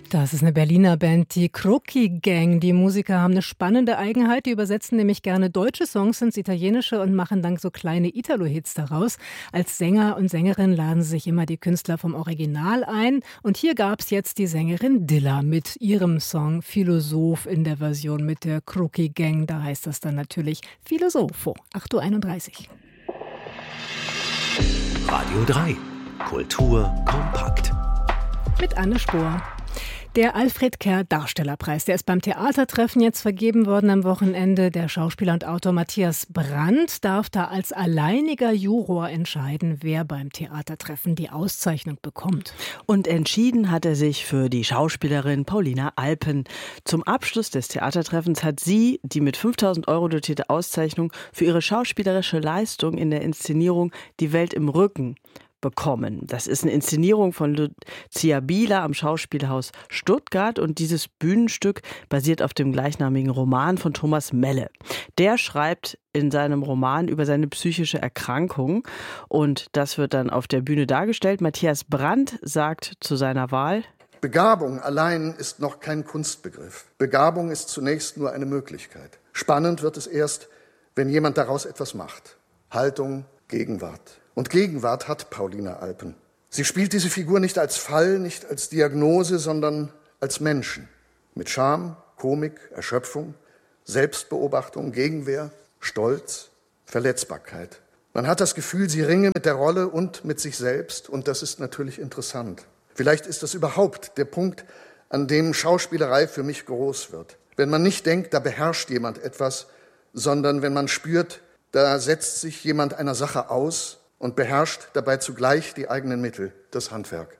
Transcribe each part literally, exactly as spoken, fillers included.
Das ist eine Berliner Band, die Crocchi Gang. Die Musiker haben eine spannende Eigenheit. Die übersetzen nämlich gerne deutsche Songs ins Italienische und machen dann so kleine Italo-Hits daraus. Als Sänger und Sängerin laden sie sich immer die Künstler vom Original ein. Und hier gab es jetzt die Sängerin Dilla mit ihrem Song Philosoph in der Version mit der Crocchi Gang. Da heißt das dann natürlich Philosopho. acht Uhr einunddreißig. Radio drei. Kultur kompakt. Mit Anne Spohr. Der Alfred Kerr Darstellerpreis, der ist beim Theatertreffen jetzt vergeben worden am Wochenende. Der Schauspieler und Autor Matthias Brandt darf da als alleiniger Juror entscheiden, wer beim Theatertreffen die Auszeichnung bekommt. Und entschieden hat er sich für die Schauspielerin Paulina Alpen. Zum Abschluss des Theatertreffens hat sie die mit fünftausend Euro dotierte Auszeichnung für ihre schauspielerische Leistung in der Inszenierung Die Welt im Rücken bekommen. Das ist eine Inszenierung von Lucia Bieler am Schauspielhaus Stuttgart und dieses Bühnenstück basiert auf dem gleichnamigen Roman von Thomas Melle. Der schreibt in seinem Roman über seine psychische Erkrankung und das wird dann auf der Bühne dargestellt. Matthias Brandt sagt zu seiner Wahl: Begabung allein ist noch kein Kunstbegriff. Begabung ist zunächst nur eine Möglichkeit. Spannend wird es erst, wenn jemand daraus etwas macht. Haltung, Gegenwart. Und Gegenwart hat Paulina Alpen. Sie spielt diese Figur nicht als Fall, nicht als Diagnose, sondern als Menschen. Mit Scham, Komik, Erschöpfung, Selbstbeobachtung, Gegenwehr, Stolz, Verletzbarkeit. Man hat das Gefühl, sie ringe mit der Rolle und mit sich selbst. Und das ist natürlich interessant. Vielleicht ist das überhaupt der Punkt, an dem Schauspielerei für mich groß wird. Wenn man nicht denkt, da beherrscht jemand etwas, sondern wenn man spürt, da setzt sich jemand einer Sache aus und beherrscht dabei zugleich die eigenen Mittel, das Handwerk.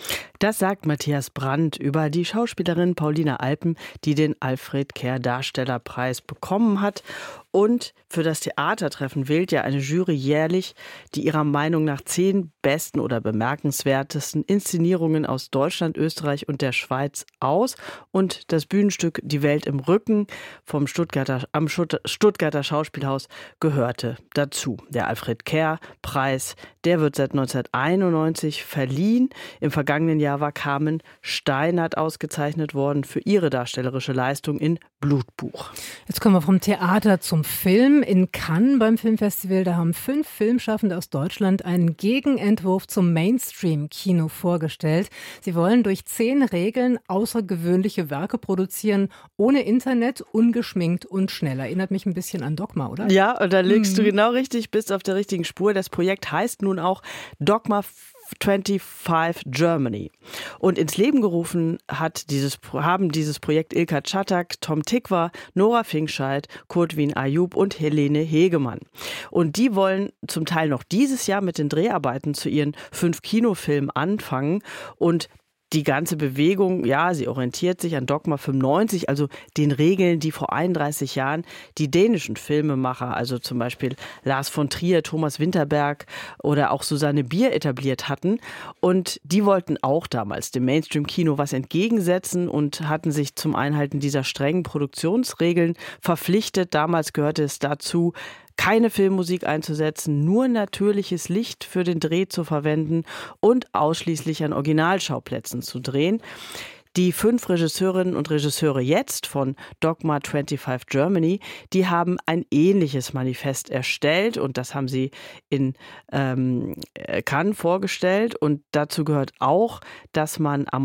Das sagt Matthias Brandt über die Schauspielerin Paulina Alpen, die den Alfred Kerr Darstellerpreis bekommen hat. Und für das Theatertreffen wählt ja eine Jury jährlich die ihrer Meinung nach zehn besten oder bemerkenswertesten Inszenierungen aus Deutschland, Österreich und der Schweiz aus. Und das Bühnenstück Die Welt im Rücken vom Stuttgarter, am Stuttgarter Schauspielhaus gehörte dazu. Der Alfred Kerr Preis, der wird seit neunzehnhunderteinundneunzig verliehen. Im vergangenen Jahr war Carmen Steinert ausgezeichnet worden für ihre darstellerische Leistung in Blutbuch. Jetzt kommen wir vom Theater zum Film. In Cannes beim Filmfestival, da haben fünf Filmschaffende aus Deutschland einen Gegenentwurf zum Mainstream-Kino vorgestellt. Sie wollen durch zehn Regeln außergewöhnliche Werke produzieren, ohne Internet, ungeschminkt und schnell. Erinnert mich ein bisschen an Dogma, oder? Ja, und da liegst mhm. du genau richtig, bist auf der richtigen Spur. Das Projekt heißt nun auch Dogma fünfundzwanzig Germany. Und ins Leben gerufen hat dieses, haben dieses Projekt Ilka Czatak, Tom Tykwer, Nora Finkscheid, Kurt Wien-Ayub und Helene Hegemann. Und die wollen zum Teil noch dieses Jahr mit den Dreharbeiten zu ihren fünf Kinofilmen anfangen und die ganze Bewegung, ja, sie orientiert sich an Dogma fünfundneunzig, also den Regeln, die vor einunddreißig Jahren die dänischen Filmemacher, also zum Beispiel Lars von Trier, Thomas Winterberg oder auch Susanne Bier etabliert hatten. Und die wollten auch damals dem Mainstream-Kino was entgegensetzen und hatten sich zum Einhalten dieser strengen Produktionsregeln verpflichtet. Damals gehörte es dazu, keine Filmmusik einzusetzen, nur natürliches Licht für den Dreh zu verwenden und ausschließlich an Originalschauplätzen zu drehen. Die fünf Regisseurinnen und Regisseure jetzt von Dogma fünfundzwanzig Germany, die haben ein ähnliches Manifest erstellt und das haben sie in ähm, Cannes vorgestellt. Und dazu gehört auch, dass man am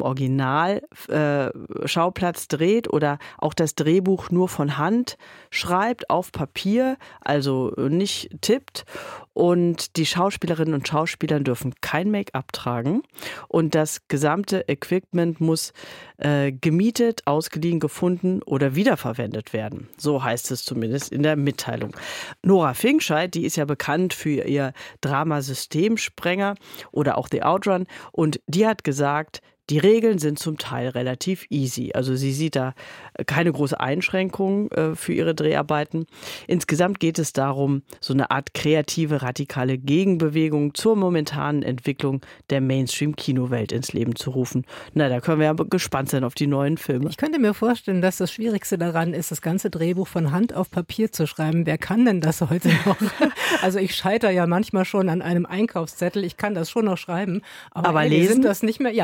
Original-Schauplatz äh, dreht oder auch das Drehbuch nur von Hand schreibt, auf Papier, also nicht tippt. Und die Schauspielerinnen und Schauspieler dürfen kein Make-up tragen. Und das gesamte Equipment muss äh, gemietet, ausgeliehen, gefunden oder wiederverwendet werden. So heißt es zumindest in der Mitteilung. Nora Finkscheid, die ist ja bekannt für ihr Drama Systemsprenger oder auch The Outrun. Und die hat gesagt, die Regeln sind zum Teil relativ easy. Also sie sieht da keine große Einschränkung äh, für ihre Dreharbeiten. Insgesamt geht es darum, so eine Art kreative, radikale Gegenbewegung zur momentanen Entwicklung der Mainstream-Kinowelt ins Leben zu rufen. Na, da können wir ja gespannt sein auf die neuen Filme. Ich könnte mir vorstellen, dass das Schwierigste daran ist, das ganze Drehbuch von Hand auf Papier zu schreiben. Wer kann denn das heute noch? Also ich scheitere ja manchmal schon an einem Einkaufszettel. Ich kann das schon noch schreiben, aber, aber ey, lesen sind das nicht mehr. Ja.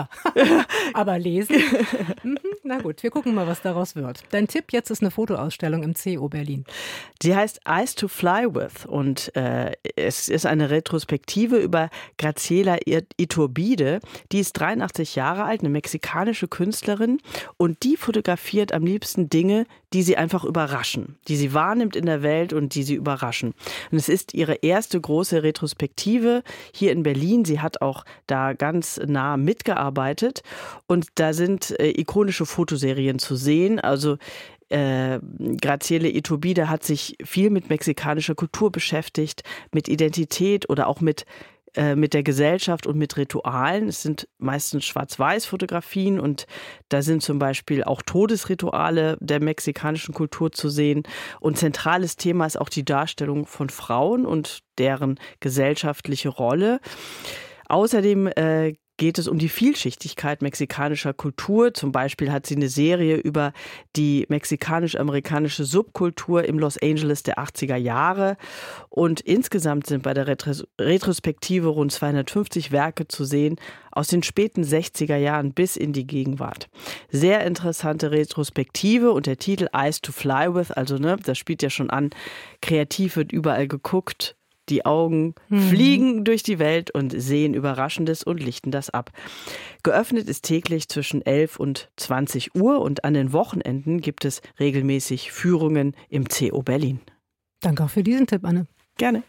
Aber lesen? Mhm, na gut, wir gucken mal, was daraus wird. Dein Tipp jetzt ist eine Fotoausstellung im C O Berlin. Sie heißt Eyes to Fly With und äh, es ist eine Retrospektive über Graciela Iturbide. Die ist dreiundachtzig Jahre alt, eine mexikanische Künstlerin und die fotografiert am liebsten Dinge, die sie einfach überraschen, die sie wahrnimmt in der Welt und die sie überraschen. Und es ist ihre erste große Retrospektive hier in Berlin. Sie hat auch da ganz nah mitgearbeitet und da sind äh, ikonische Fotoserien zu sehen. Also Äh, Graciela Iturbide hat sich viel mit mexikanischer Kultur beschäftigt, mit Identität oder auch mit, äh, mit der Gesellschaft und mit Ritualen. Es sind meistens Schwarz-Weiß-Fotografien und da sind zum Beispiel auch Todesrituale der mexikanischen Kultur zu sehen. Und zentrales Thema ist auch die Darstellung von Frauen und deren gesellschaftliche Rolle. Außerdem äh, geht es um die Vielschichtigkeit mexikanischer Kultur. Zum Beispiel hat sie eine Serie über die mexikanisch-amerikanische Subkultur im Los Angeles der achtziger Jahre. Und insgesamt sind bei der Retros- Retrospektive rund zweihundertfünfzig Werke zu sehen aus den späten sechziger Jahren bis in die Gegenwart. Sehr interessante Retrospektive und der Titel Eyes to Fly With, also ne, das spielt ja schon an, kreativ wird überall geguckt. Die Augen mhm. fliegen durch die Welt und sehen Überraschendes und lichten das ab. Geöffnet ist täglich zwischen elf und zwanzig Uhr und an den Wochenenden gibt es regelmäßig Führungen im C O Berlin. Danke auch für diesen Tipp, Anne. Gerne.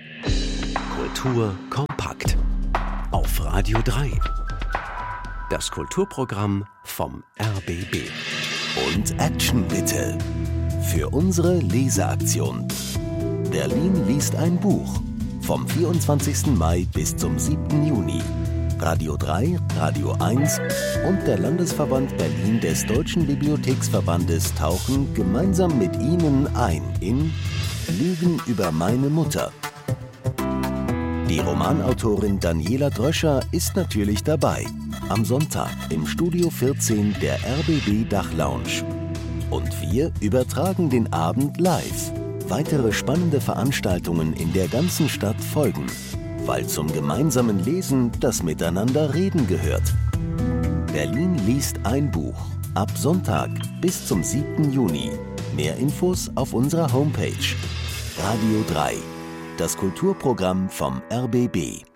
Kultur kompakt. Auf Radio drei. Das Kulturprogramm vom R B B. Und Action bitte. Für unsere Leseaktion. Berlin liest ein Buch. Vom vierundzwanzigsten Mai bis zum siebten Juni. Radio drei, Radio eins und der Landesverband Berlin des Deutschen Bibliotheksverbandes tauchen gemeinsam mit Ihnen ein in Lügen über meine Mutter. Die Romanautorin Daniela Dröscher ist natürlich dabei. Am Sonntag im Studio vierzehn der R B B Dachlounge. Und wir übertragen den Abend live. Weitere spannende Veranstaltungen in der ganzen Stadt folgen, weil zum gemeinsamen Lesen das Miteinanderreden gehört. Berlin liest ein Buch. Ab Sonntag bis zum siebten Juni. Mehr Infos auf unserer Homepage. Radio drei. Das Kulturprogramm vom R B B.